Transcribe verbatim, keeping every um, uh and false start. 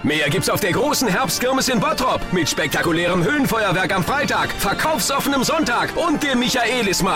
Mehr gibt's auf der großen Herbstkirmes in Bottrop mit spektakulärem Höhenfeuerwerk am Freitag, verkaufsoffenem Sonntag und dem Michaelismarkt.